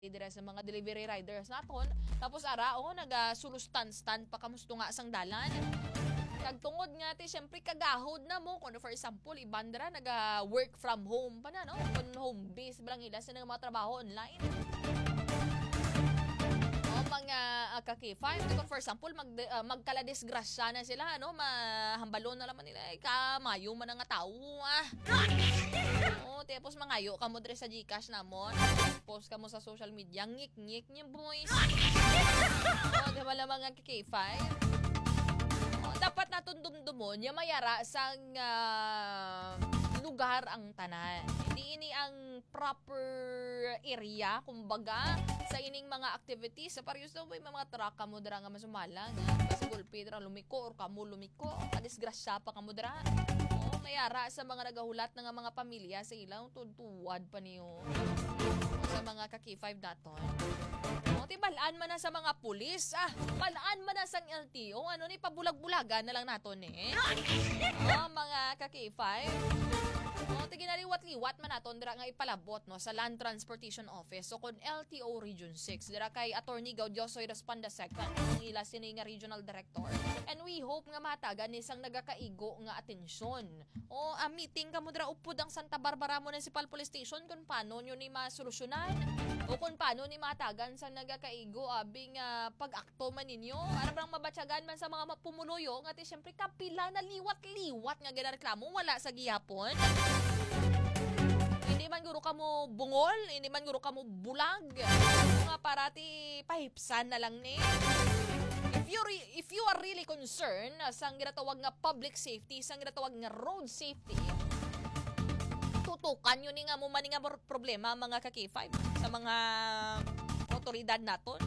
dire sa mga delivery riders naton. Tapos nagasulustan-stand pa kamusto nga sang dalan. Kagtungod nga ti syempre kagahod na mo kung for example ibandra naga-work from home pa na no kung home base bilang ila sa mga trabaho online. Mga kakifay kung for example magkala-disgrasya na sila no mahambalon na laman nila kamayo man nga tao tapos mangayo kamo dre sa GCash namon post kamo sa social media ngik-ngik niya boys di ba lang mga kakifay dapat naton dumdumon niya mayara sang lugar ang tanan. Hindi ini ang proper area, kumbaga, sa ining mga activities. Sa parehas na mga truck kamo dira nga masumala. Kasi gulpi dira lumiko or kamo lumiko. Kadisgrasya pa kamo dira. Mayara sa mga nagahulat ng mga pamilya sa ilang tutuwad pa niyo. Sa mga kaki-5 daton. Balaan man na sa mga pulis. Balaan man na sa LTO. Pabulag-bulagan na lang nato mga kaki-5. Ginaliwat-liwat man naton dira nga ipalabot no sa Land Transportation Office so kon LTO Region 6 dira kay Attorney Gaudioso Respanda II ang ila sini nga Regional Director and we hope nga matagan isang nagakaigo nga atensyon meeting kamo dira upod ang Santa Barbara Municipal Police Station kung paano nyo ni masolusyonan o kung paano ni matagan sa nagakaigo abing pag-akto man ninyo para bang mabatyagan man sa mga pumuluyo nga ti syempre kapila na liwat-liwat nga ginareklamo wala sa gihapon. Hindi man guro kamo bungol, hindi man guro kamo bulag. Mga parati pahipsan na lang ni. If you are really concerned sa ginatawag nga public safety, sa ginatawag nga road safety, tutukan yun nga mo man nga problema mga kaki-5 sa mga otoridad naton.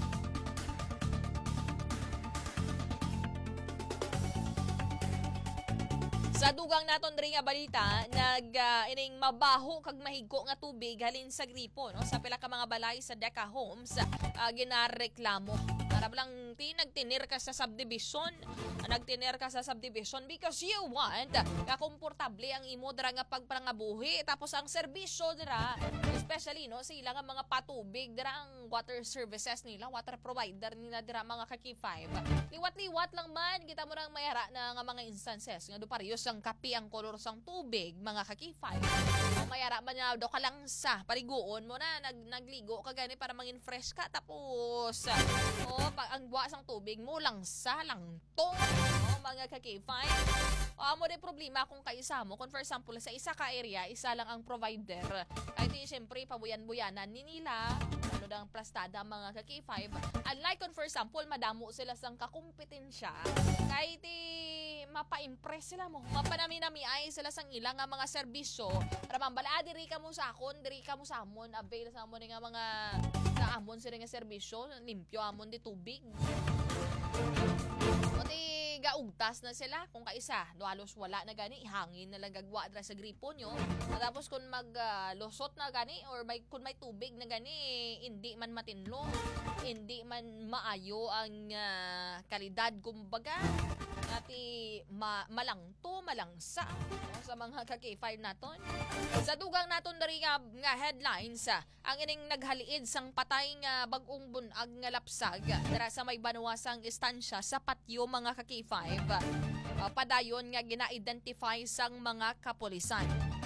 Sa dugang naton diri nga balita, ining mabaho kag mahigko nga tubig halin sa gripo no sa pila ka mga balay sa Deca Homes ginareklamo. Para lang nagtinir ka sa subdivision, because you want komportable ang imo dira nga pagpangabuhi tapos ang serbisyo dira especially no sa ilang mga patubig dira ang water services nila, water provider nila dira mga kaki-5. Liwat-liwat lang man kita mo nang mayara na nga mga instances nga do parehas ang kapi ang kolor sang tubig mga kaki-5. Mayara man na do ka lang sa paliguon mo na nagligo ka gani para mangin fresh ka tapos pag ang buwa sang tubig mo lang sa langtong mga kaki-5. Mo de problema kung kaisa mo kung for example sa isa ka area isa lang ang provider ay di syempre pabuyan-buyanan ni nila ang plastada mga kaki-5 unlike kung for example madamo sila sang kakumpetensya kahit mapa-impress sila mo mapanami-nami ay sila sang ilang nga mga serbisyo para mambala diri ka mo sa akon diri ka mo sa amon avail sa amon nga mga sa amon sila nga serbisyo limpyo amon di tubig gaugtas na sila kung kaisa halos wala na gani hangin na lang gagwa dra sa gripo nyo tapos kung lusot na gani or kung may tubig na gani hindi man matinlo hindi man maayo ang kalidad kumbaga malangto malangsa sa mga kaki-5 naton sa dugang naton dari nga headlines ang ining naghaliid sang patay nga bag-ong bunag nga lapsag dira sa may banuwasang istansya sa patio mga kaki-5 padayon nga gina-identify sang mga kapulisan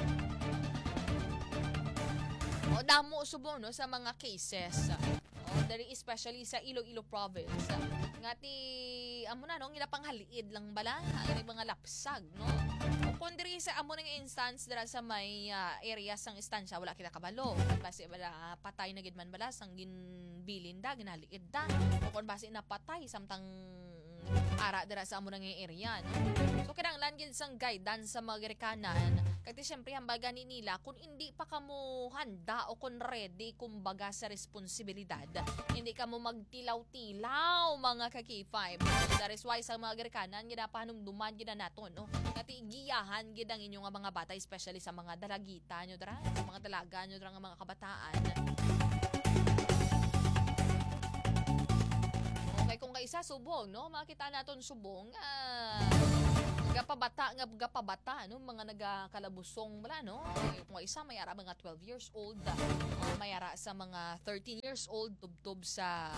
damo subong no sa mga cases dari especially sa Iloilo province nga amo na no panghaliid lang bala ang mga lapsag no kung diri sa amo nga instance dira sa may area sang istansya wala kita kabalo base bala patay na gid man bala sang ginbilin da ginaliid da o kung base na patay samtang ara dira sa amo nga area no? So kinahanglan gid sang guidance sa mga Amerikanan kasi syempre hambaga ni nila kung hindi pa kamo handa o kung ready kumbaga sa responsibilidad hindi kamo magtilaw-tilaw mga kaki-5 that is why sa mga Amerikanan ginapahanumduman gid naton no kati giyahan gid ang inyong mga bata especially sa mga dalagita nyo dra sa mga dalaga nyo dra nga mga kabataan. Okay kung kaisa subong no makita naton subong gapabata no mga nagakalabusong wala no kung isa mayara mga 12 years old mayara sa mga 13 years old tubtob sa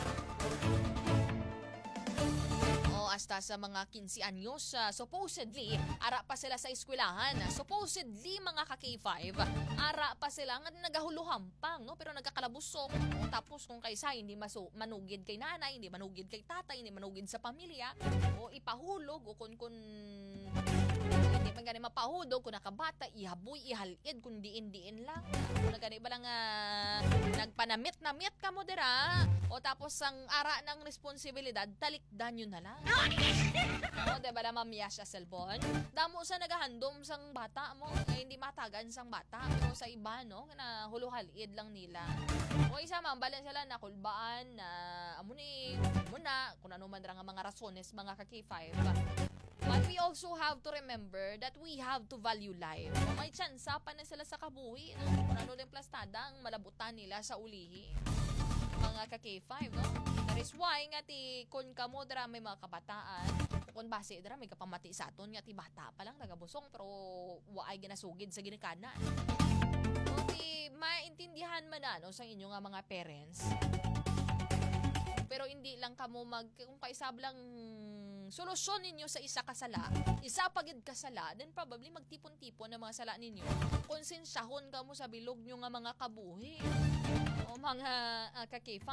hasta sa mga 15 anyos. Supposedly, ara pa sila sa eskwelahan. Supposedly, mga ka-K5, ara pa sila nga nagahuluhampang, no? Pero nagkakalabusok. Tapos kung kaysa hindi manugid kay nanay, hindi manugid kay tatay, hindi manugid sa pamilya, o ipahulog, o kung hindi man gani mapahudog, kung nakabata, ihaboy, ihalid, kung diin-diin lang. Kung gani ba lang nagpanamit-namit ka mo dira, o tapos ang ara ng responsibilidad, talikdan yun na lang. O, diba na mamaya siya cellphone? Damo sa nagahandom sang bata mo, hindi matagan sang bata. Pero sa iba, no, na huluhalid lang nila. O isa man, balan sila na kulbaan, na amuni, muna, kung ano man nga mga rasones, mga ka-K5. But we also have to remember that we have to value life. May tsansa pa na sila sa kabuhi, no? Kung ano din plastada ang malabutan nila sa ulihi. Mga ka-K5, no? That is why nga kung kamo dra may mga kabataan, kung base dra may kapamati sa aton nga ti bata pa lang nagabusong pero waay ginasugid sa ginikanan. Kung maintindihan man na no, sa inyo nga mga parents, pero hindi lang kamo kung kaisab lang solusyon ninyo sa isa pagid kasala, then probably magtipon-tipon ng mga sala ninyo. Konsensyahon kamo sa bilog nyo nga mga kabuhi o mga ka-K5.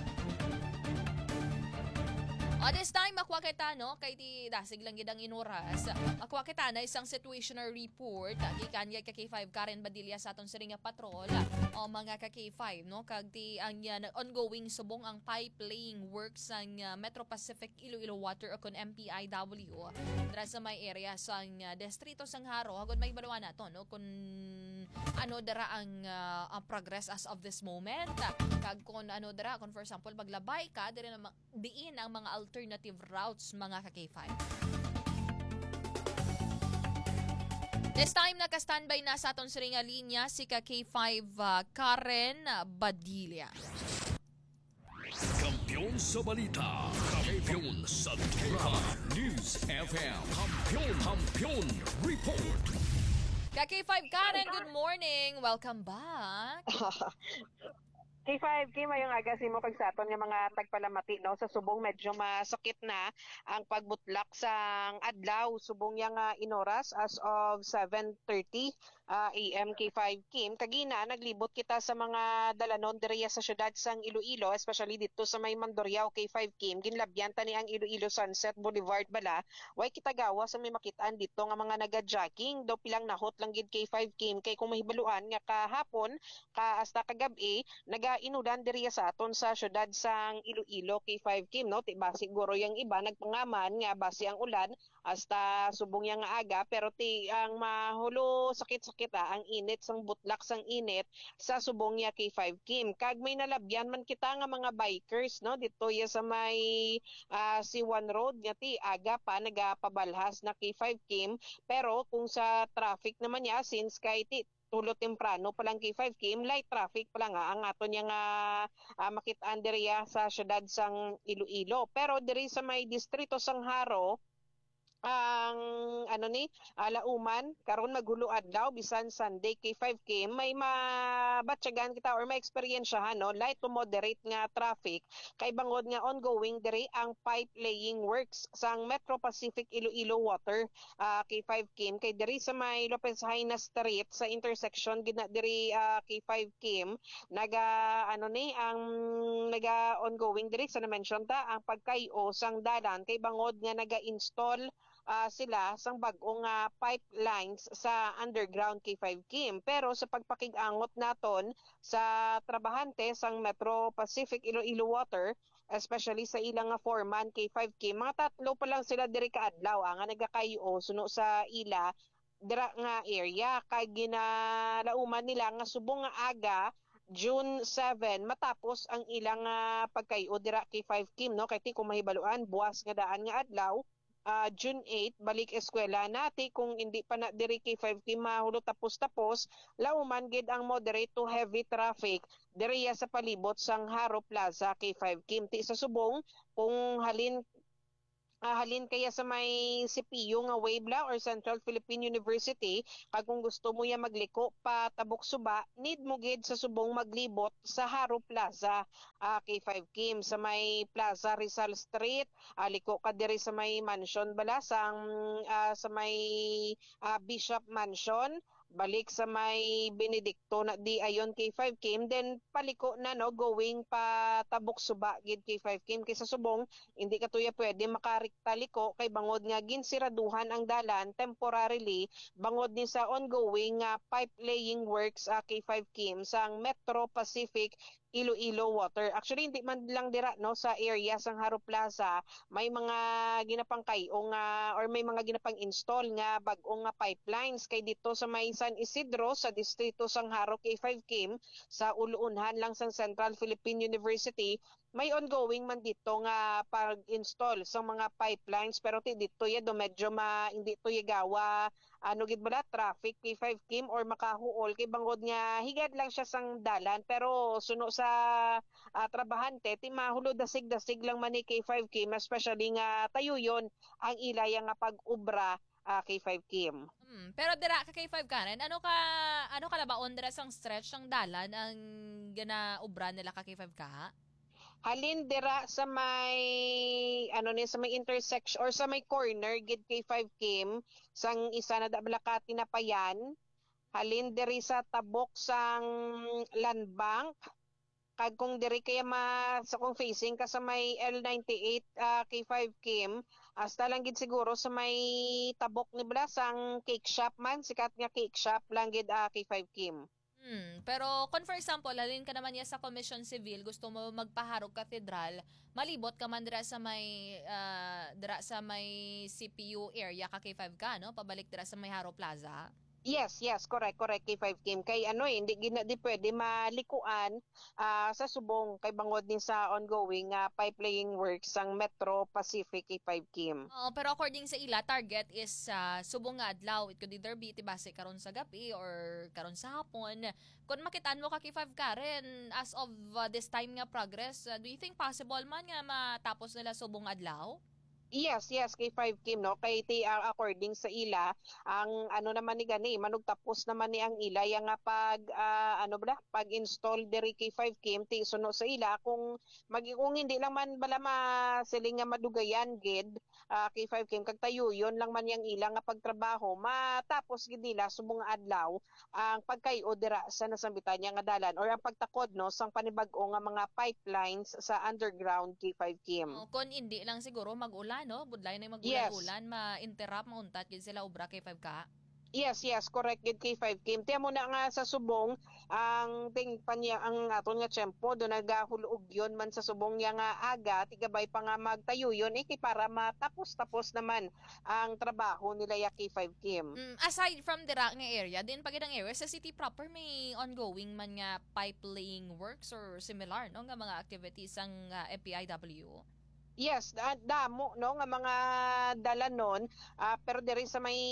This time, makuha kita, no? Kay ti dasig lang gidang inuras. Makuha kita na isang situational report. Gikan kay K5 Karen Badilla sa aton siringa patrol. O mga ka-K5, no? Kag ti ang ongoing subong ang pipe-laying works ang Metro Pacific Iloilo Water o kun MPIW. Dra sa may area sa distrito sang Haro. Hagod may balawan nato, no? Kung ano dara ang progress as of this moment. Kag kung ano dara, kung for example, maglabay ka, diin ang mga alternative routes, mga ka-K5. This time, naka-standby na sa aton siringa linya si ka-K5 Karen Badilla. Kampiyon sa balita, kampiyon sa drama, News FM, kampiyon report. Ka-K5 Karen, good morning. Welcome back. K5, mayong agas mo kag sa aton nga mga tagpalamati no sa subong medyo masakit na ang pagbutlak sang adlaw subong yang inoras as of 7:30 AM K5 Kim kagina naglibot kita sa mga dalanon diriya sa syudad sang Iloilo, especially dito sa may Mandurriao K5 Kim ginlabyan tani ang Iloilo Sunset Boulevard bala way kita gawa sa may makitaan dito nga mga naga-jogging do pilang nahot lang gid K5 Kim kay kung mahibaluan nga kahapon hasta kagabi inudan diriya sa aton sa syudad sang Iloilo K5 Kim no ti ba siguro yang iba nagpangaman nga base ang ulan hasta subong yang aga pero ti ang mahulo sakit-sakit ang init sang butlak sang init sa subong ya K5 Kim kag may nalabyan man kita nga mga bikers no dito ya sa may C1 Road nga ti aga pa nagapabalhas na K5 Kim pero kung sa traffic naman ya since kay ti tulo temprano palang K5 Kim light traffic pa lang ang aton yang makitaan diriya sa syudad sang Iloilo pero diri sa may distrito sang Haro ang Lauman karon maghulo adlaw bisan Sunday K5 Kim may mabatyagan kita or may experiensyahan no light to moderate nga traffic kay bangod nga ongoing diri ang pipe laying works sang Metro Pacific Iloilo Water K5 Kim kay diri sa may Lopez Haina Street sa intersection gina diri K5 Kim ang naga ongoing diri sa na-mention ta ang pagkayo sang dalan kay bangod nga naga-install sila sang bag-ong pipelines sa underground K5 Kim. Pero sa pagpakig-angot naton sa trabahante sang Metro Pacific Iloilo Water, especially sa ilang foreman K5 Kim, mga tatlo pa lang sila diri kaadlaw nga nagakayo suno sa ila dira nga area kay ginalauman nila nga subong nga aga June 7 matapos ang ilang pagkayo dira K5 Kim no kay ti kung mahibaluan buwas nga daan nga adlaw June 8 balik eskwela nati kung hindi pa na diri K5 Kim mahulo tapos lauman gid ang moderate to heavy traffic diriya sa palibot sang Haro Plaza K5 Kim ti sa subong kung halin Halin kaya sa may CPU nga Wavela or Central Philippine University, kag kung gusto mo ya magliko pa tabok suba, need mo gid sa subong maglibot sa Haro Plaza, K5 Kim sa may Plaza Rizal Street, liko ka diri sa may mansion balasang sa may Bishop Mansion, balik sa may Benedicto na di ayon K5 Kim, then paliko na no going pa tabok suba gid K5 Kim kaysa subong hindi ka tuya pwede makarikta liko kay bangod nga ginsiraduhan ang dalan temporarily bangod ni sa ongoing pipe laying works K5 Kim sang Metro Pacific Iloilo Water. Actually hindi man lang dira no sa area sang Haro Plaza may mga ginapang kayong or may mga ginapang install nga bag-ong nga pipelines kay dito sa may San Isidro sa distrito sang Haro K5 Kim sa uluunhan lang sang Central Philippine University may ongoing man dito nga pag-install sa mga pipelines pero ti dito ya do medyo hindi to gawa ano gid bala traffic K5 Kim or makahuol kay bangod nga higad lang siya sang dalan pero suno sa trabahante ti mahulo dasig-dasig lang man ni K5 Kim especially nga tayuyon ang ilaya nga pag-ubra K5 Kim. Pero dira ka kay 5 Karen, ano ka labaon dira sang stretch ng dalan ang ginaubra nila ka kay 5 ka? Halin dira sa may ano ni sa may intersection or sa may corner gid kay 5 Kim sang isa na dablaka tinapayan halin diri sa tabok sang land bank kag kung diri kaya sa kung facing ka sa may L98 kay 5 Kim hasta lang gid siguro sa may tabok ni Blasang cake shop man sikat nga cake shop lang gid kay 5 Kim. Pero kung for example, halin ka naman niya sa Commission Civil, gusto mo magpaharog katedral, malibot ka man dira sa may CPU area ka kay 5 ka, no? Pabalik dira sa may Haro Plaza. Yes, correct kay 5 Kim kay ano hindi di pwede malikuan sa subong kay bangod ni sa ongoing pipe laying works sang Metro Pacific kay 5 Kim. Oo, pero according sa ila, target is subong nga adlaw. It could either be tibase karon sa gabi or karon sa hapon. Kung makitaan mo ka kay 5 Karen, as of this time nga progress, do you think possible man nga matapos nila subong adlaw? Yes, kay 5 Kim no kay according sa ila ang ano naman ni gani manugtapos naman ni ang ila yang nga pag-install diri kay 5 Kim ti suno sa ila kung kung hindi lang man bala siling nga madugayan gid kay 5 Kim kag tayuyon lang man yang ila nga pagtrabaho matapos gid nila subong nga adlaw ang pagkayo dira sa nasambitan niya nga dalan or ang pagtakod no sang panibag-o nga mga pipelines sa underground kay 5 Kim. Kung hindi lang siguro mag-ulan, no? Budlay na yung Yes. mag-ulan, ma-interrupt, mauntat gid sila obra kay 5 ka. Yes, correct gid kay 5 Kim. Tiyan mo na nga sa subong ang ting panya ang aton nga tiyempo do nagahulog yon man sa subong nga aga tigabay pa nga magtayuyon kay para matapos-tapos naman ang trabaho nila ya kay 5 Kim. Aside from dira nga area, din pagid ang area sa city proper may ongoing man nga pipe laying works or similar no nga mga activities ang FPIW. Yes, damo no nga mga dalanon pero diri sa may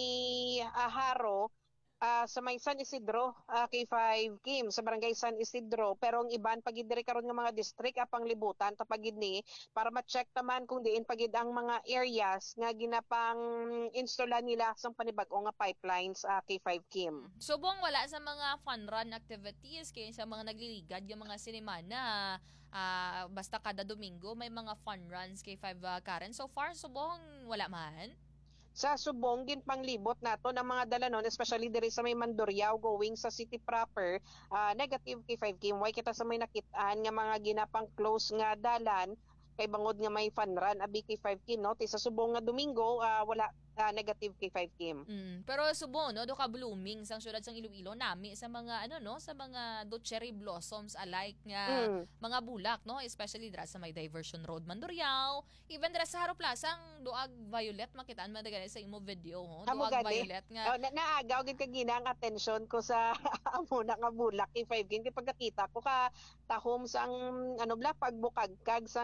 Haro sa may San Isidro kay 5 Kim sa barangay San Isidro pero ang iban pagid diri karon nga mga district apang libutan tapagid ni para ma-check taman kung diin pagid ang mga areas nga ginapang installa nila sang panibag-o nga pipelines kay 5 Kim. Subong wala sa mga fun run activities kay sa mga nagliligad yung mga sinemana basta kada Domingo may mga fun runs kay 5 Karen. So far subong wala man. Sa subong ginpanglibot nato ng mga dalanon especially diri sa may Mandurriao going sa city proper negative kay 5 Kim way kita sa may nakit-an nga mga ginapang close nga dalan kay bangod nga may fun run abi kay 5 Kim no ti sa subong nga Domingo wala negative kay 5 Kim. Pero subong no do ka blooming sang syudad sang Iloilo nami sa mga sa mga do cherry blossoms alike nga mga bulak no especially dra sa may Diversion Road Mandurriao even dra sa Haro Plaza ang duag violet makitaan man dagani sa imo video duag violet nga naagaw gid kag gina ang attention ko sa amo na nga bulak kay 5 Kim kay pagkakita ko ka tahom sang pagbukag kag sang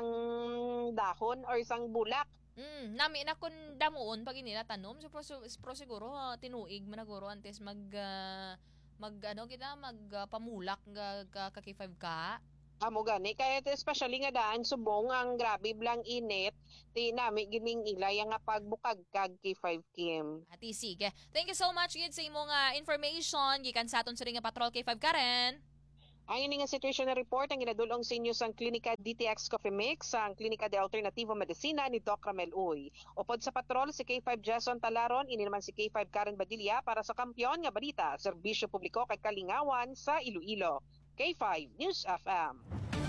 dahon or sang bulak. Nami na kun damuon pag inila tanom so pro siguro tinuig managuro antes mag pamulak ka 5 ka. Amo gani kaya especially nga daan subong ang grabe blang init ti nami gining ilay nga pagbukag kag K5 Kim. Ati sige. Thank you so much gid sa imong information gikan sa aton sa ring nga Patrol K5 Karen. Ang ini nga situation na report ang ginadulong sa inyo sa Klinika DTX Coffee Mix sa Klinika de Alternativo Medicina ni Doc Ramel Uy. Upod sa patrol si K5 Jason Talaron, ini naman si K5 Karen Badilla para sa Kampiyon nga Balita, Serbisyo Publiko kay Kalingawan sa Iloilo. K5 News FM.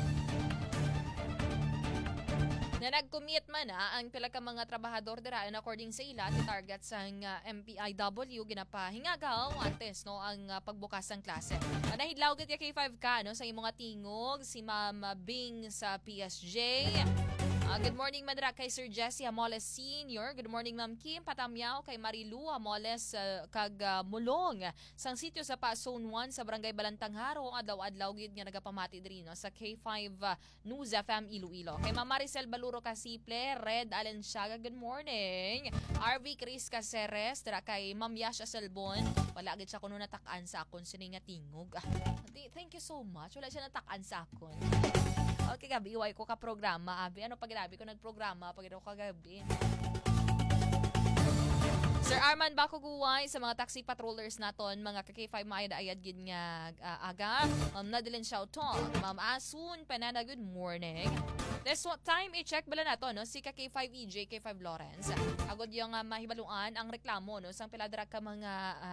Na nag-commit man ang pila ka mga trabahador dira and according sa ila ti target sang MPIW ginapahingagaw antes no ang pagbukas ng klase. Nahidlaw gid kay 5 ka no sa imong nga tingog si Ma'am Bing sa PSJ. Good morning madra kay Sir Jesse Amoles Sr. Good morning Ma'am Kim Patamyaw kay Marilu Amoles kag Mulong sang sitio sa Zone 1 sa Barangay Balantangharo adlaw-adlaw gid nga nagapamati diri no sa K5 News FM Iloilo. Kay Ma'am Maricel Baluro Casiple, Red Alenciaga, good morning. RV Chris Caceres dira kay Ma'am Yasha Selbon. Wala gid siya kuno natak-an sa akon sini nga tingog. Thank you so much. Wala siya natak-an sa akon. Okay, gabi, iway ko ka programa, abi. Ano pag gabi ko nagprograma, pag ko kagabi. Sir Arman Bakuguway sa mga taxi patrollers naton, mga kaki-5 maayad ayad gid nga aga. Nadilin shout out. Ma'am Asun Panana, good morning. This time, i-check bala nato no si K5 EJ, K5 Lawrence. Agod yung mahibaluan ang reklamo no sang piladra ka mga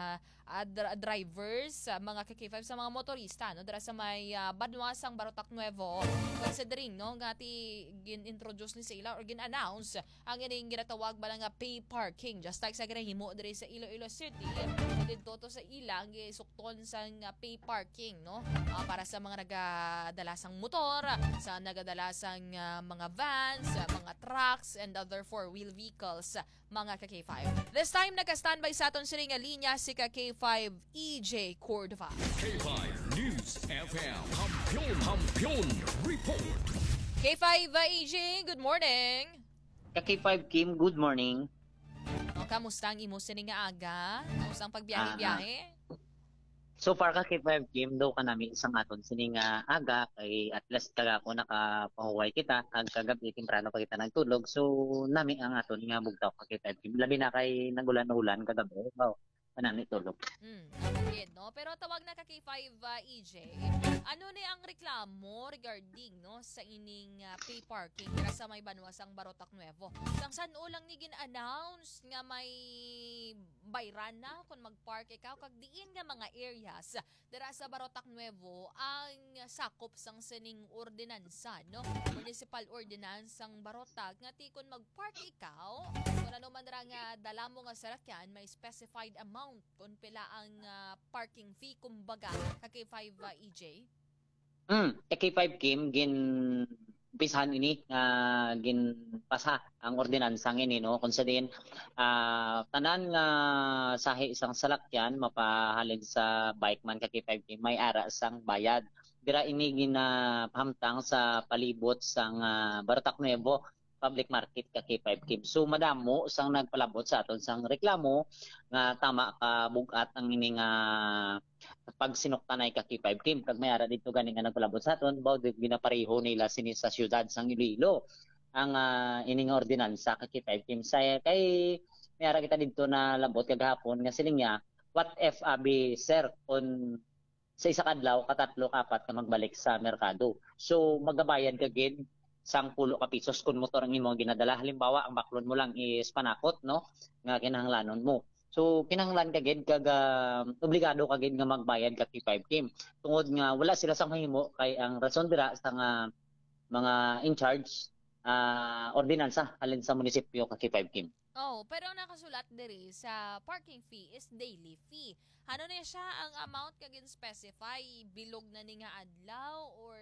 drivers, mga K5 sa mga motorista no dira sa may Banwasang Barotac Nuevo. Considering no nga ti gin-introduce ni sila or gin-announce ang ining ginatawag bala nga pay parking just like sa ginahimo diri sa Iloilo City. Dito to sa ilang gisukton sa pay parking no para sa mga nagadalasang motor, sa nagadalasang mga vans, mga trucks, and other four-wheel vehicles, mga ka-K5. This time, naka-standby sa aton siring nga linya si ka-K5 EJ Cordova. K5 News FM. Kampiyon Report. K5 EJ, good morning. K5 Kim, good morning. Kamusta ang imo sining nga aga? Kamusta ang pagbiyahe-biyahe? So far K5 Kim, daw ka namin isang aton sining aga kay at least kaga ako nakapahuway kita kag kagabi temprano pa kita nagtulog. So nami ang aton nga bugtaw K5 Kim. Labi na kay nagulan-ulan kagabi. Wow. Panani tulog. Nakagid, no? Pero tawag na ka K5 EJ. Ano ni ang reklamo regarding no sa ining pay parking dira sa may Banwasang Barotac Nuevo? Sang san ulang ni gin-announce nga may bayran na kung mag-park ikaw kag diin nga mga areas dira sa Barotac Nuevo ang sakop sang sining ordinansa, no? Municipal ordinance sang Barotac nga ti kung mag-park ikaw, kung ano man ra nga dala mo nga sasakyan, may specified amount kung pila ang parking fee kumbaga K5 EJ. K5 Kim pisahan ini gin pasa ang ordinansang ini no kung sa din tanan nga sahi isang salakyan mapahalin sa bike man K5 Kim may ara sang bayad dira ini ginapahamtang sa palibot sang Barotac Nuevo public market K5 Kim. So madamo sang nagpalabot sa aton sang reklamo nga tama ka bugat ang ining pagsinuktanay K5 Kim kag may ara dito gani nga nagpalabot sa aton bao ginapareho nila sini sa siyudad sang Iloilo ang ining ordinansa K5 Kim say kay may ara kita dito na labot kagahapon nga siling what if abi sir on sa isa kadlaw katatlo kapat ka magbalik sa merkado. So magabayad ka gid sang 10 ka pisos kung motor ang imong ginadala. Halimbawa, ang baklon mo lang is panakot, no? Nga kinahanglanon mo. So, kinahanglan ka gid kag obligado ka gid nga magbayad ka K5 Kim. Tungod nga wala sila sang mahimo kay ang rason dira sa mga in charge ordinansa halin sa munisipyo ka K5 Kim. Oh, pero nakasulat diri sa parking fee is daily fee. Ano na siya ang amount kagin specify bilog na ni nga adlaw or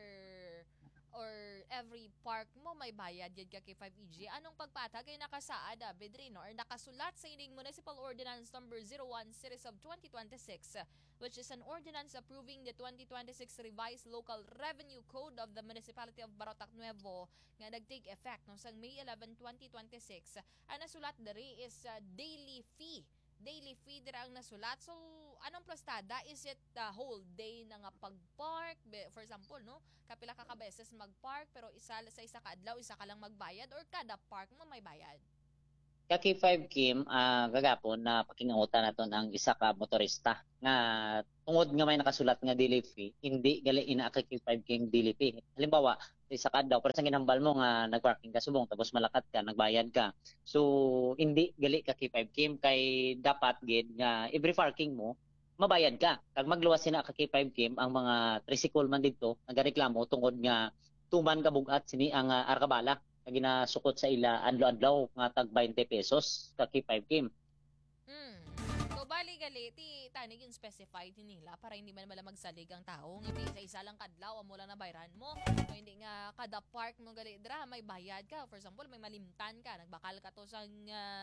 every park mo may bayad yun ka kay 5EG. Anong pagpata kay nakasaad Bedrino or nakasulat sa ining Municipal Ordinance number 01 series of 2026 which is an ordinance approving the 2026 revised local revenue code of the Municipality of Barotac Nuevo nga nag-take effect no sang May 11, 2026. Ang nasulat diri is daily fee daily fee dira ang nasulat. So, anong plastada? Is it the whole day na nga pag-park? For example, no? Kapila ka beses mag-park pero sa isa ka adlaw, isa ka lang magbayad or kada park mo may bayad? Kaki 5 Kim, gagapon na pakingutan naton ang isa ka motorista nga tungod nga may nakasulat nga daily fee, hindi gali ina kaki 5 Kim daily fee. Halimbawa, sa isa ka daw pero sa ginambal mo nga nagparking ka subong tapos malakat ka, nagbayad ka. So hindi gali kaki 5 Kim kay dapat gid nga every parking mo mabayad ka. Kag magluwas sina kaki 5 Kim ang mga tricycle man didto nagareklamo tungod nga tuman ka bugat sini ang arkabala na ginasukot sa ila adlaw-adlaw nga tag 20 pesos kaki 5 Kim. So, bali gali, tanig yung specified nila para hindi man mala magsalig ang tao. Hindi isa lang kadlaw, amo lang na bayaran mo. O hindi nga kada park mo gali, dra, may bayad ka. For example, may malimtan ka, nagbakal ka to sang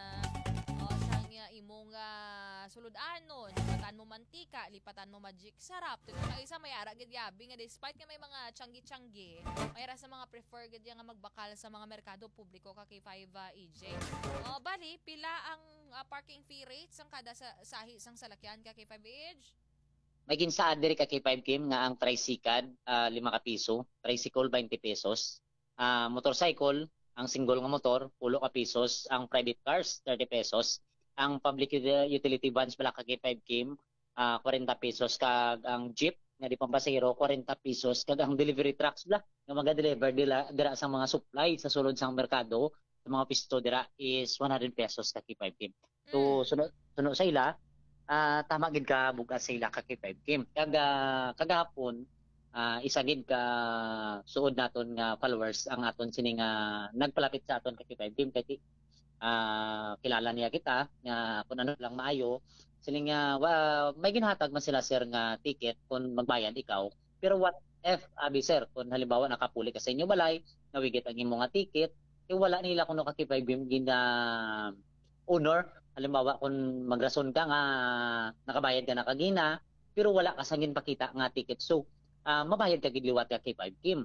imong suludanon, lipatan mo mantika, lipatan mo magic sarap. Ito na isa may ara gid yabi nga despite nga may mga tiyanggi-tiyanggi, may ara sa mga prefer gid nga magbakal sa mga merkado publiko ka kay 5 EJ. Bali pila ang parking fee rates ang kada sahi sang salakyan ka kay 5 EJ? May ginsaad diri kaki 5 Kim nga ang tricycle 5 ka piso, tricycle 20 pesos, motorcycle ang single nga motor 10 ka pesos, ang private cars 30 pesos. Ang public utility vans pala kay 5 Kim 40 pesos kag ang jeep nga di pampasahero 40 pesos kag ang delivery trucks bla nga maga-deliver dira sa mga supply sa sulod sang merkado sa mga pisto dira is 100 pesos kay 5 Kim. So sunod sa ila tama gid ka bugas sa ila kay 5 Kim. Kag kagahapon isa gid ka suod naton nga followers ang aton sini nga nagpalapit sa aton kay 5 Kim kay kilala niya kita nga kung ano lang maayo siling may ginhatag man sila sir nga ticket kung magbayad ikaw pero what if abi sir kung halimbawa nakapuli ka sa inyo balay nawigit ang imo nga ticket wala nila kuno ka kay gina honor halimbawa kung magrason ka nga nakabayad ka na kagina pero wala ka sangin pakita nga ticket so mabayad ka gid liwat ka kay 5 Kim.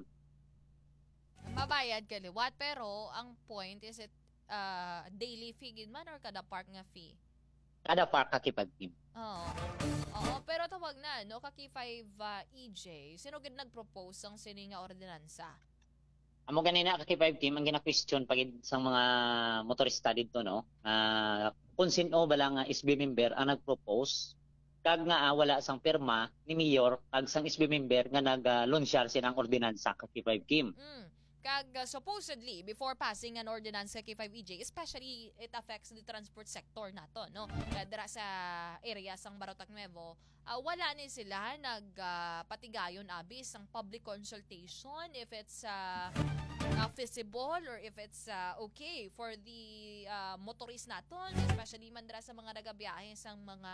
Mabayad ka liwat pero ang point is it daily fee gid man or kada park nga fee? Kada park kaki 5 Kim. Oo, pero tawag na no kaki 5 EJ. Sino gid nag-propose ang sini nga ordinansa? Amo ganina kaki 5 Kim ang gina-question pagid sang mga motorista didto no. Kung sino bala nga SB member ang nag-propose kag nga wala sang pirma ni mayor kag sang SB member nga nag-launchar sinang ordinansa kaki 5 Kim. Kag supposedly before passing an ordinance sa K5EJ, especially it affects the transport sector nato, no? Dira sa area sang Barotac Nuevo, wala ni sila nagpatigayon abis ang public consultation if it's feasible or if it's okay for the motorist naton, especially man dira sa mga nagabiyahe sang mga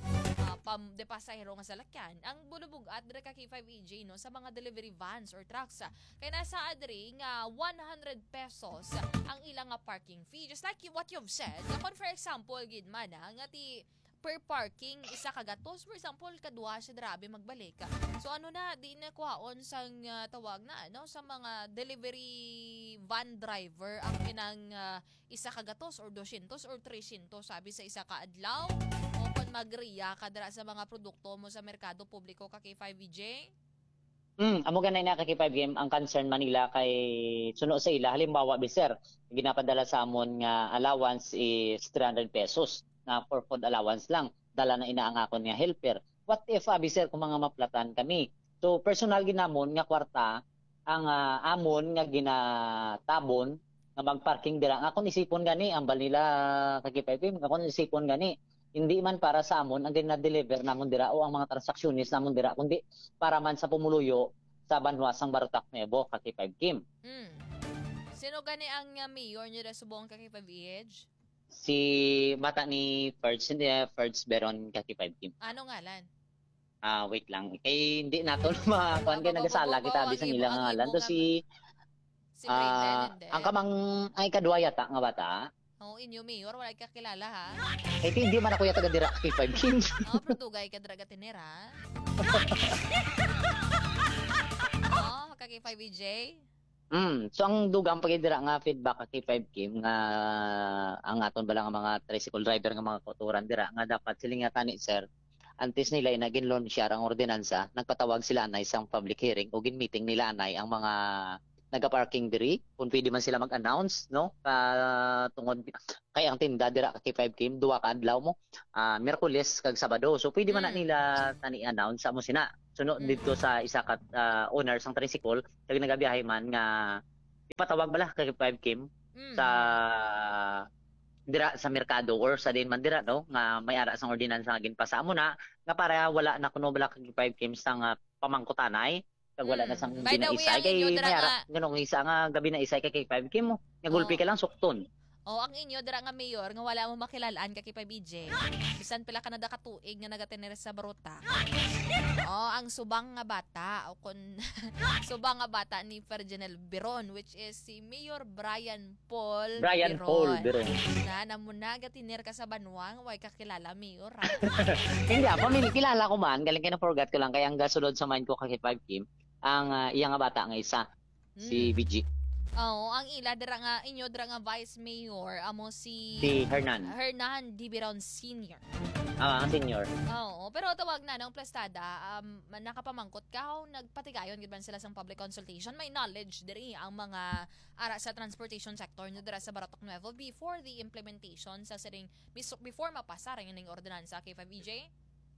de pasahero nga salakyan. Ang bulubog-at dira ka K5EJ no sa mga delivery vans or trucks kay nasa adri nga 100 pesos ang ilang nga parking fee, just like what you've said. Kung for example gid man nga ti per parking isa ka gatos, for example kadua siya grabe magbalik so ano na di na kuhaon sang tawag na ano sa mga delivery van driver ang inang isa ka gatos or 200 or 300 sabi sa isa ka adlaw o kung magriya ka dira sa mga produkto mo sa merkado publiko ka kay 5VJ. Amo ganay na kay 5 Kim ang concern Manila kay suno sa ila halimbawa biser ginapadala sa amon nga allowance is 300 pesos na for food allowance lang dala na inaangakon nga helper. What if abi sir kung mga maplatan kami, so personal ginamon nga kwarta ang amon nga ginatabon nga magparking dira nga kon isipon gani ambal nila kagipay nga kon isipon gani hindi man para sa amon ang gina-deliver namon dira o ang mga transactionist namon dira kundi para man sa pumuluyo sa banwasang Barotac Nuevo kay 5 Kim. Sino gani ang mayor niyo sa subong kay 5VH? Si mata ni Ferds Beron kaki 5 Kim. Ano ngalan? Wait lang. Kay hindi nato makuan kay nagasala kita bisang ilang ngalan to si ang kamang ay kadua yata nga bata. Inyo mayor wala ka kilala ha. Hindi man ako yata dira kay 5 Kim. Portugay ka draga tinera. Kaki 5VJ. So ang dugang pagidira nga feedback kay 5 Kim nga ang aton bala nga mga tricycle driver nga mga koturan dira nga dapat sila nga tani sir antes nila inagin siya ang ordinansa nagpatawag sila anay sang public hearing o gin-meeting nila anay ang mga naga-parking diri kung pwede man sila mag-announce no tungod kay ang tinda dira kay 5 Kim duwa ka adlaw mo Miyerkules kag Sabado so pwede man na nila tani announce amo sina sunod dito sa isa ka owner sang tricycle kag nagabiyahe man nga ipatawag bala kay 5 Kim sa dira sa merkado or sa din man dira no nga may ara sang ordinansa nga ginpasa mo na nga para wala na kuno bala kay 5 Kim sang pamangkutanay kag wala na sang By the way, binaisay ang kay inyo may dira ara nga- ganong isa nga gabi na isay kay 5 Kim mo nga gulpi ka lang sukton. Ang inyo dira nga mayor nga wala mo makilalaan kay PBJ. Bisan pila Canada ka tuig nga nagatener sa Baruta. Ang subang nga bata o kun subang nga bata ni Ferdinand Biron which is si Mayor Brian Paul Biron. Na namuna gatener ka sa Banwang way kakilala mayor. Hindi kilala ko man galing kay na forgot ko lang kaya ang gasulod sa mind ko kay 5 Kim ang iya nga bata nga isa si BG ang ila dira nga inyo dira nga vice mayor amo si Hernan Dibiron Sr. ang senior. Pero tawag na ng plastada, nakapamangkot ka o nagpatigayon gid man sila sa public consultation, may knowledge diri ang mga ara sa transportation sector no dira sa Baratok Nuevo before the implementation sa siring before mapasa ring ning ordinansa kay 5EJ.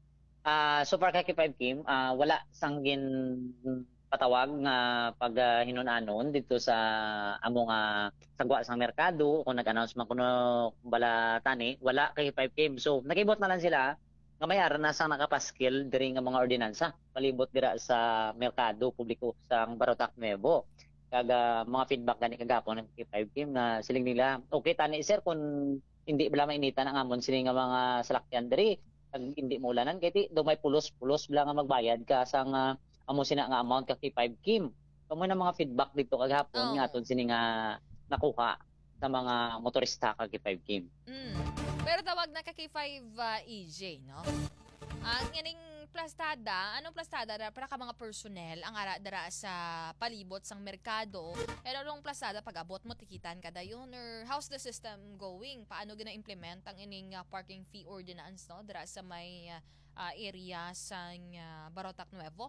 So far kay 5 Kim, wala sanggin patawag nga pag hinunanon dito sa amo nga sagwa sa merkado kung nag-announce man kuno bala tani wala kay 5 Kim. So nakibot na lang sila nga may ara na sang nakapaskil diri nga mga ordinansa palibot dira sa merkado publiko sa Barotac Nuevo. Kag mga feedback gani kagapon kay 5 Kim na siling nila okay tani sir kung hindi bala mainitan ang amon sila nga mga salakyan diri kag hindi mo ulanan kay do may pulos-pulos bala nga magbayad ka sang amo sina nga amount ka kay 5 Kim. Kamo na mga feedback dito kagahapon nga aton sini nga nakuha sa mga motorista kag kay 5 Kim. Pero tawag na kay 5 EJ no. Ang ining plastada, anong plastada para ka mga personnel ang ara dara sa palibot sang merkado. Pero anong plastada pag abot mo tikitan kada yun or how's the system going? Paano gina-implement ang ining parking fee ordinance no dara sa may area sang Barotac Nuevo?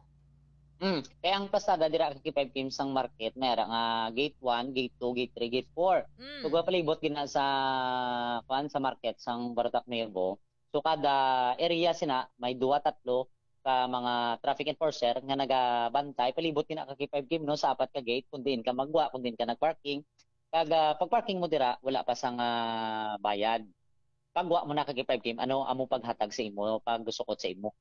Kaya ang pasada dira kay 5 Kim sang market mayra nga gate 1, gate 2, gate 3, gate 4. So palibot gina sa sa market sang Barotac Nuevo. So kada area sina may 2-3 ka mga traffic enforcer nga nagabantay palibot gina kay 5 Kim no sa apat ka gate kung diin ka magwa kung diin ka nagparking. Kag pag parking mo dira wala pa sang bayad. Pagwa mo na kay 5 Kim ano amo paghatag sa imo pag gusukot sa imo.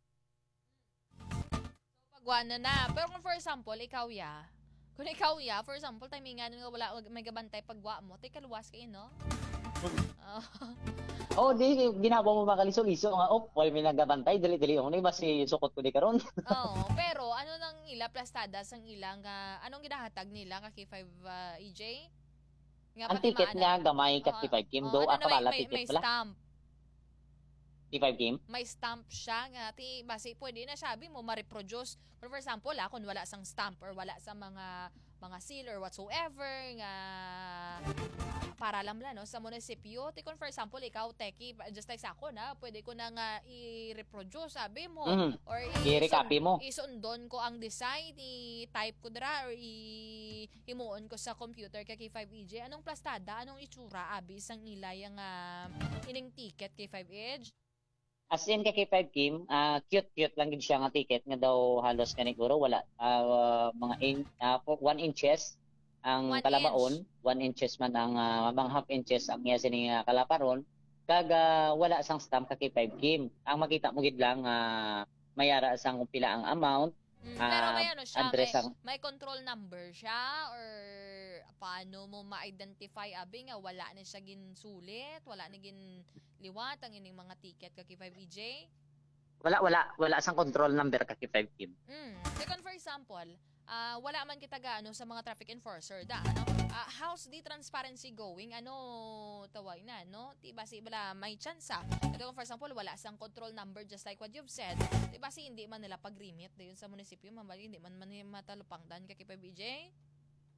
Na. Pero kung for example, kung ikaw for example, timingan nga wala may gabantay pagwa mo, tay kaluwas kayo, no? Di ginagawa mo makaliso-liso nga wala may nagabantay dili-dili unay mas sukot ko di karon. Pero ano nang ila plastada sang ilang anong ginahatag nila kay 5 EJ? Nga ang ticket niya gamay kay 5 Kim do akabala ticket pala. Stamp. 5 Kim? May stamp siya nga base pwede na sabi mo ma-reproduce. For example, kung wala sang stamp or wala sa mga seal or whatsoever nga para alam no sa munisipyo. Kung for example, ikaw teki just like sa ako na pwede ko na nga i-reproduce sabi mo or i-recopy mo. Isundon ko ang design, i-type ko dra or himuon ko sa computer kay 5EJ. Anong plastada, anong itsura abi sang ilay nga ining ticket kay 5EJ? As in kay 5 Kim, cute lang gid siya nga ticket nga daw halos kaniguro wala mga 1 inches ang kalabaon, 1 inches man ang mga half inches ang iya sini kalaparon kag wala sang stamp kay 5 Kim. Ang makita mo gid lang mayara sang kung pila ang amount. Pero may siya, address may control number siya or paano mo ma-identify abi nga wala na siya ginsulit, wala na gin liwat ang ining mga ticket kay 5EJ? Wala sang control number kay 5 Kim. Second for example, wala man kita gaano sa mga traffic enforcer how's the transparency going tawag na basi bala may tsansa kung for example wala sang control number just like what you've said basi hindi man nila pag-remit dayon sa munisipyo hindi man matalupangdan kay 5EJ.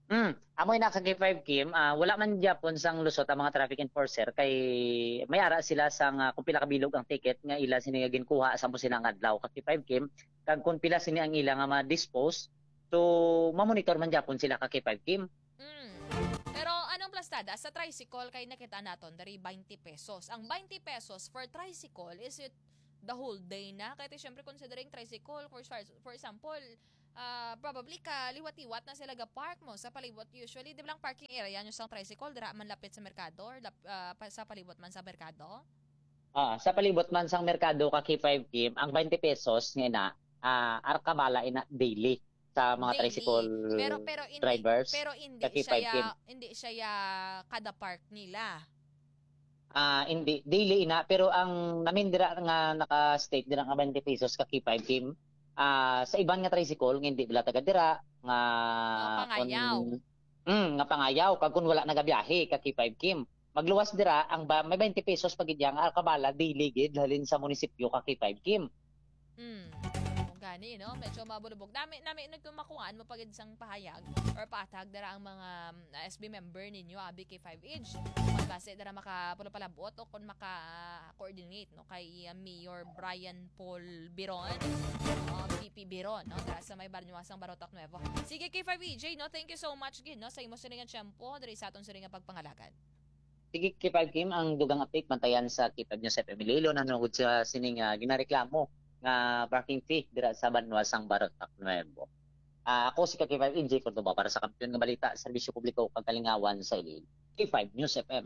Amoy na kag 5 Kim, wala man gyapon sang lusot ang mga traffic enforcer kay may ara sila sang kung pila ka bilog ang ticket nga ila sini nga ginkuha sa mo sila nga adlaw kag 5 Kim kag kung pila sini ang ila nga ma-dispose so mamonitor man gyapon sila kag 5 Kim. Pero anong plastada? Sa tricycle, kay nakita naton, dari 20 pesos. Ang 20 pesos for tricycle, is it the whole day na? Kaya syempre considering tricycle, for example, probably ka liwat-iwat na sila ga-park mo sa palibot. Usually, di ba lang parking area nyo sa tricycle, dira man lapit sa merkado or sa palibot man sa merkado? Sa palibot man sang merkado kag 5 Kim, ang 20 pesos nga na arkabala ina daily sa mga Daily. tricycle Pero hindi, drivers. pero hindi kaki siya 5 Kim. hindi siya kada park nila. Hindi daily ina pero ang namin dira nga naka-state dira nga 20 pesos kaki 5 Kim. Sa ibang nga tricycle nga hindi bila taga dira nga Pangayaw. nga pangayaw kag kun wala nagabiyahe kaki 5 Kim. Magluwas dira ang may 20 pesos pagid nga arkabala daily gid halin sa munisipyo kaki 5 Kim. Gani, no? Medyo mabulubog. Nami nagkumakuhaan mo pagid sang pahayag or patag dara ang mga SB member ninyo abi kay 5 age. Kung base dara makapulapalabot o kung maka-coordinate no kay Mayor Brian Paul Biron, VP Biron, no? Dara sa may Barnyuasang Barotac Nuevo. Sige kay 5 EJ, no? Thank you so much gid, no? Sa imo siningan tiyempo diri sa aton siningan pagpangalagan. Sige K5 Kim ang dugang update bantayan sa K5 News FM Iloilo nanungod sa sining ginareklamo nga parking fee dira sa Banwasang Barotac Nuevo. Ako si K5 EJ Cordoba para sa Kampiyon nga Balita, Serbisyo Publiko ug Kalingawan sa Iloilo. K5 News FM.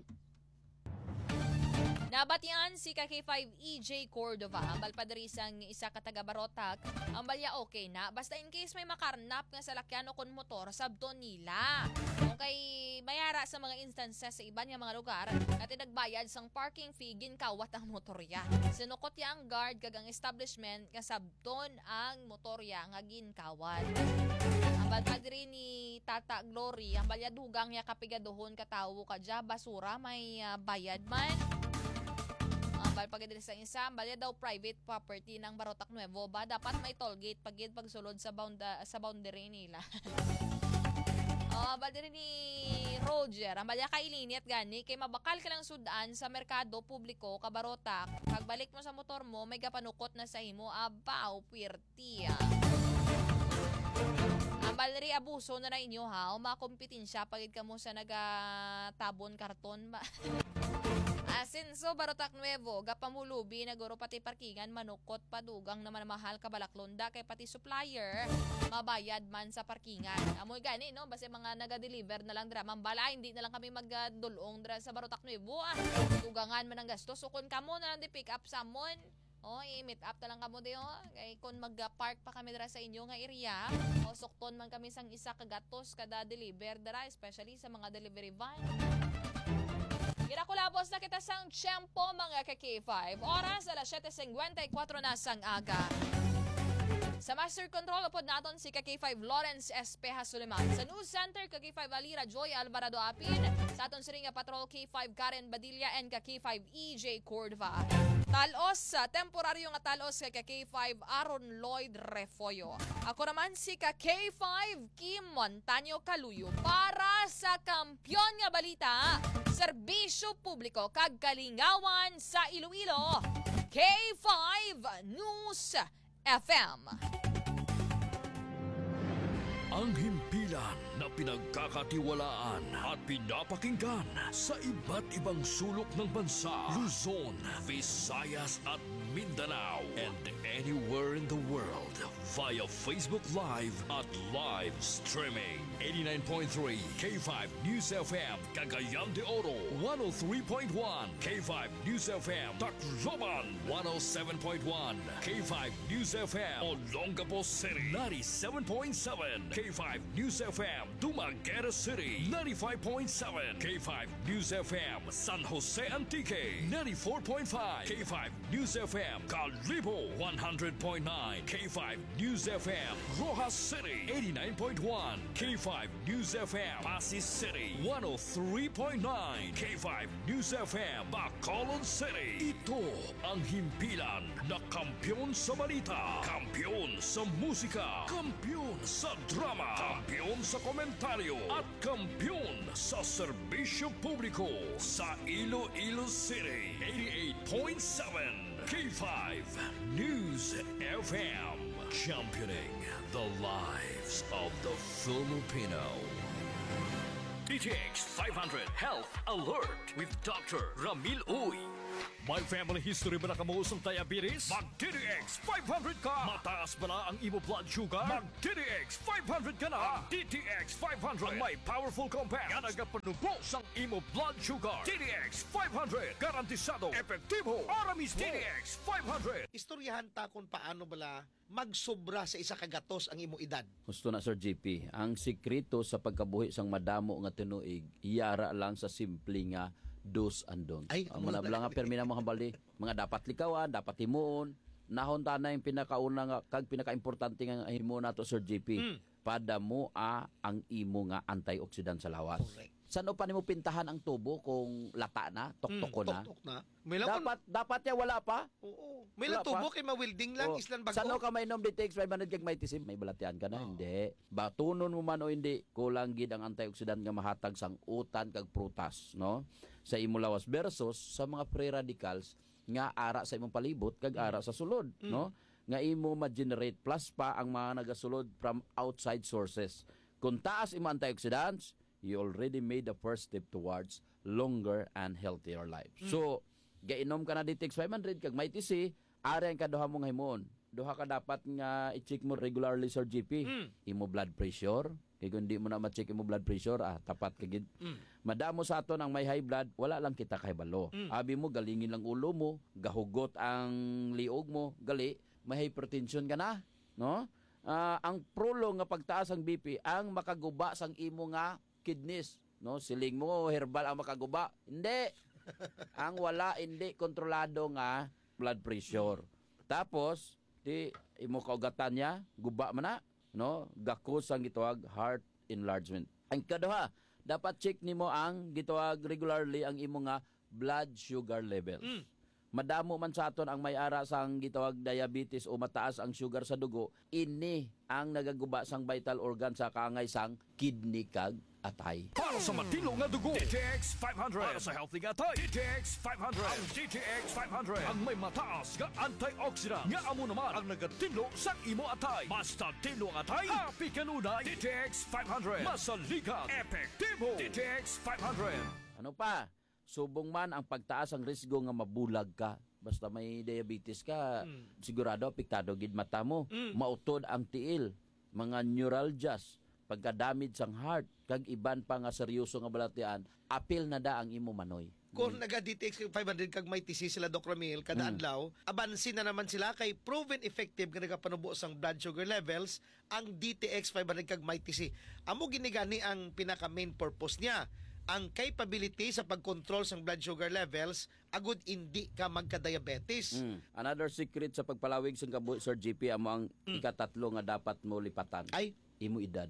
Nabatian si K5 EJ Cordova, ang balpadri sang isa ka taga Barotac, ang balya okay na, basta in case may makarnap nga salakyan o kon motor, sabton nila. Okay, mayara sa mga instances sa iban nga mga lugar, at nagbayad sang parking fee, ginkawat ang motorya. Sinukot ya ang guard kag ang establishment nga sabton ang motorya nga ginkawat. Ang balpadri ni Tata Glory, ang balya dugang ya kapigaduhon katawo kadya, basura may bayad man. Pagkadali sa isa, balya daw private property ng Barotac Nuevo ba? Dapat may toll gate pagsulod sa boundary nila. Balya ni Roger, ang balya kailinit gani, kay mabakal ka lang sudan sa merkado publiko, kabarotak. Pagbalik mo sa motor mo, may kapanukot na sa imo, abaw, puwerti. Ang balya abuso na na inyo ha, makompetensya pagid ka mo sa nagatabon karton ba? Asinso Barotac Nuevo, gapamulubi naguro pati parkingan manukot padugang naman mahal ka balaklonda kay pati supplier mabayad man sa parkingan. Amoy gani no, basta mga naga-deliver na lang dra mambala, hindi na lang kami magdulong dra sa Barotac Nuevo. Tugangan man ang gastos so kun kamo na lang di pick up sa amon. I-meet up na lang kamo di kay kun mag-park pa kami dra sa inyo nga area. Sukton man kami sang isa ka gatos kada deliver dra, especially sa mga delivery van. Ginakulabos na kita sang tiyempo mga ka-K5. Oras alas 7:54 na sang aga. Sa Master Control upod naton si K5 Lawrence Espeja Suleman. Sa News Center K5 Alira Joy Alvarado Apin. Sa aton siring nga patrol K5 Karen Badilla and K5 EJ Cordova. Talos, temporaryo nga talos kay K5 Aaron Lloyd Refoyo. Ako naman si K5 Kim Montaño Caluyo para sa Kampiyon nga Balita, Serbisyo Publiko kag Kalingawan sa Iloilo, K5 News FM. Ang himpilan na pinagkakatiwalaan at pinapakinggan sa iba't ibang sulok ng bansa, Luzon, Visayas at Mindanao, and anywhere in the world via Facebook Live at live streaming. 89.3 K5 News FM, Cagayan de Oro, 103.1 K5 News FM, Tacloban, 107.1 K5 News FM, Olongapo City, 97.7 K5 News FM, Dumaguete City, 95.7 K5 News FM, San Jose Antique, 94.5 K5 News FM, Calibo, 100.9 K5 News FM, Rojas City, 89.1 K5 News FM, Pasig City, 103.9 K5 News FM, Bacolod City. Ito ang himpilan na kampiyon sa balita, kampiyon sa musika, kampiyon sa drama, kampiyon sa komentaryo. sekretaryo at kampiyon sa serbisyo publiko sa Iloilo City. 88.7 K5 News FM. Championing the lives of the Filipino. DTX 500 Health Alert with Dr. Ramil Uy. May family history ba na kamuusong diabetes? Mag-DTX 500 ka! Mataas ba na ang imo blood sugar? Mag-DTX 500 ka na! Ang DTX 500 ang may powerful compounds nga nagapanubo sang imo blood sugar. DTX 500 garantisado, epektibo, para mismo. DTX 500. Istoryahan ta kung paano bala magsobra sa isa kagatos ang imo edad. Gusto na Sir GP, ang sikreto sa pagkabuhi sang madamo nga tinuig, iyara lang sa simple nga do's and don'ts. Ay, Ang mga nga permina mga bali, mga dapat likawan, dapat himuon, nahon ta na yung pinakauna nga kag pinakaimportante nga himuon nato Sir GP. Padamo ang imo nga antioxidant sa lawas. Correct. Saan pa nimo pintahan ang tubo kung lata na, tuktok na? Tuktok na. May lang Dapat ya wala pa. Oo. May Wala lang tubo pa. kay mawilding lang Oh, islan bago. Saan ka mainom DTX 500 kag may tisim? May balatian ka na? Oh. Hindi. Batunon mo man o hindi, kulang gid ang antioxidant nga mahatag sang utan kag prutas, no? Sa imo lawas versus sa mga free radicals nga ara sa imong palibot kag ara sa sulod, no? Nga imo ma-generate plus pa ang mga nagasulod from outside sources. Kung taas imo antioxidants, you already made the first step towards longer and healthier life. So, gainom ka na DTX 500 kag may TC, ari ang kaduha mong himuon. Duha ka dapat nga i-check mo regularly Sir GP. Imo blood pressure, kay kung di mo na ma-check imo blood pressure, tapat ka gid. Madamo sa aton ang may high blood, wala lang kita kahibalo. Abi mo galingin lang ulo mo, gahugot ang liog mo, gali may hypertension ka na, no? Ang prolong nga pagtaas ang BP ang makaguba sang imo nga kidneys, no? Siling mo herbal ang makaguba. Hindi. Ang wala hindi kontrolado nga blood pressure. Tapos di imo kaugatan niya guba man na, no? Gakos ang gitawag heart enlargement. Ang kaduha, dapat check nimo ang gitawag regularly ang imo nga blood sugar levels. Madamo man sa aton ang may ara sang gitawag diabetes o mataas ang sugar sa dugo, ini ang nagaguba sang vital organ sa kaangay sang kidney kag atay. Para sa matino nga dugo, DTX 500. Para sa healthy nga atay, DTX 500. Ang DTX 500 ang may mataas nga antioxidant nga amo naman ang nagatinlo sa imo atay. Basta tinlo ang atay, happy kanunay. DTX 500. Masaligan, epektibo. DTX 500. Ano pa? Subong man ang pagtaas ang risgo nga mabulag ka. Basta may diabetes ka, sigurado apektado gid mata mo. Mautod ang tiil, mga neuralgias, pagka-damage sang heart, kag iban pa nga seryoso nga balatian, apil na da ang imo manoy. Kung naga-DTX 500 kag may TC sila Dr. Ramil kada adlaw, abansin na naman sila kay proven effective nga nagapanubo sang blood sugar levels ang DTX 500 kag may TC. Amo ginigani ang pinaka main purpose niya. Ang capability sa pag-control sang blood sugar levels agud hindi ka magka-diabetes. Another secret sa pagpalawig sa kabuhi Sir GP amo ang ikatatlo nga dapat mo lipatan. Ay, Imo edad.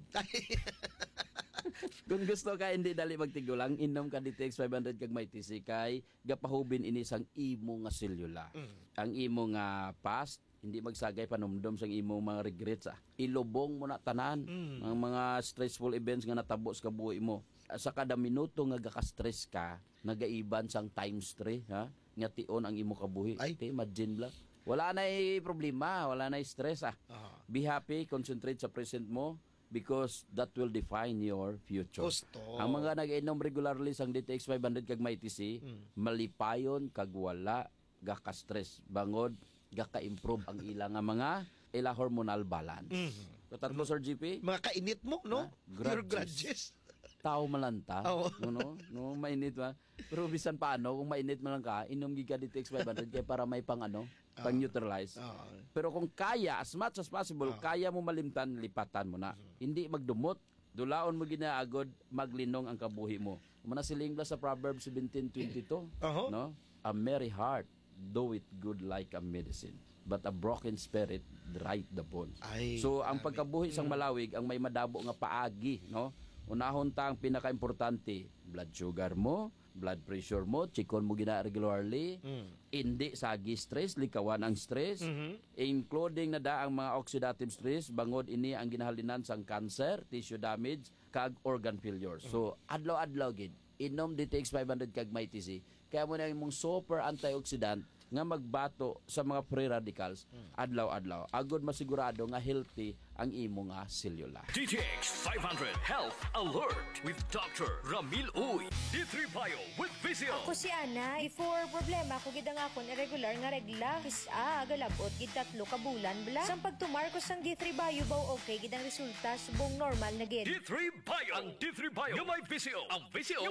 Kung gusto ka hindi dali magtigulang, inom ka DTX 500 kag may TC kay gapahubin ini sang imo nga selula. Ang imo nga past hindi magsagay panumdum sang imo mga regrets. Ilubong mo na tanan ang mga stressful events nga natabo sa kabuhi mo. Sa kada minuto nga gaka-stress ka, nagaiban sang times 3, ha? Nga tion ang imo kabuhi. Ay. Imagine lang. Wala na problema, wala na stress. Be happy, concentrate sa present mo because that will define your future. Gusto. Ang mga nag-inom regularly sang DTX 500 kag may TC, malipayon kag wala gaka-stress. Bangod gaka-improve ang ilang nga mga ila hormonal balance. So, tatlo Sir GP, Mga kainit mo, no? Your Grudges. grudges. tao malanta, Oo. no, mainit ba? Pero bisan paano kung mainit man lang ka, inom giga DTX 500 kaya para may pang pang neutralize. Pero kung kaya, as much as possible, kaya mo malimtan, lipatan mo na. Hindi magdumot, dulaon mo ginaagod, maglinong ang kabuhi mo. Muna siling sa Proverbs 17:22, no? A merry heart do it good like a medicine, but a broken spirit dry the bones. Ay, So ang pagkabuhi sang malawig ang may madabo nga paagi, no? Unahon ta ang pinaka-importante, blood sugar mo, blood pressure mo, chikon mo gina regularly, hindi sagi stress, likawan ang stress, including na da ang mga oxidative stress, bangod ini ang ginahalinan sang cancer, tissue damage, kag organ failure. So adlaw-adlaw gid inom DTX 500 kag MyTC kaya mo na imong super antioxidant nga magbato sa mga free radicals adlaw-adlaw. Agod masigurado nga healthy ang imo nga selula. DTX 500 Health Alert with Dr. Ramil Uy. D3 Bio with Visio. Ako si Ana, before problema ko gid ang akon irregular nga regla, isa galabot gid 3 ka bulan bla. Sang pagtumar ko sang D3 Bio baw okay gid ang resulta subong normal na gid. D3 Bio. Ang D3 Bio. Yung may Visio. Ang Visio